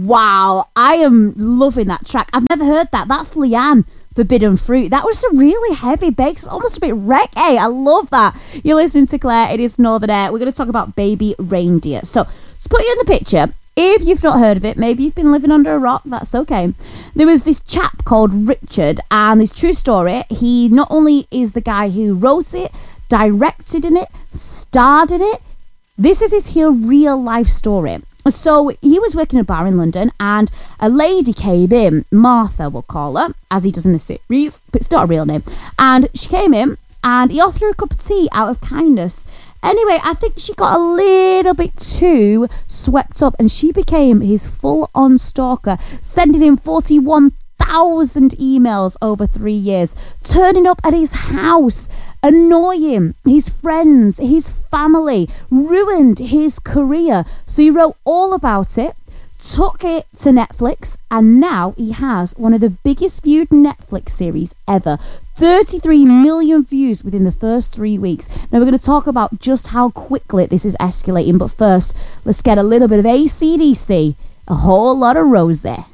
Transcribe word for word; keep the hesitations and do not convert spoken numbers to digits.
Wow, I am loving that track. I've never heard that. That's Leanne, Forbidden Fruit. That was a really heavy bass, almost a bit reggae. I love that. You're listening to Claire. It is Northern Air. We're going to talk about Baby Reindeer. So, let's put you in the picture. If you've not heard of it, maybe you've been living under a rock, that's okay. There was this chap called Richard, and this true story, he not only is the guy who wrote it, directed in it, starred in it, this is his real life story. So he was working in a bar in London, and a lady came in, Martha we'll call her, as he does in the series, but it's not a real name. And she came in, and he offered her a cup of tea out of kindness. Anyway, I think she got a little bit too swept up, and she became his full-on stalker, sending him forty-one thousand emails over three years, turning up at his house, annoying his friends, his family, ruined his career. So he wrote all about it, took it to Netflix, and now he has one of the biggest viewed Netflix series ever. thirty-three million views within the first three weeks. Now we're going to talk about just how quickly this is escalating, but first, let's get a little bit of A C D C, a whole lot of Rosie.